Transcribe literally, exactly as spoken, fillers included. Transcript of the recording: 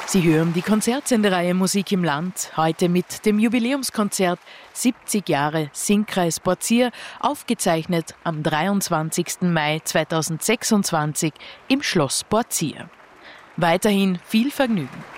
Sie hören die Konzertsendereihe Musik im Land, heute mit dem Jubiläumskonzert siebzig Jahre Singkreis Borzys, aufgezeichnet am dreiundzwanzigsten Mai zweitausendsechsundzwanzig im Schloss Borzys. Weiterhin viel Vergnügen.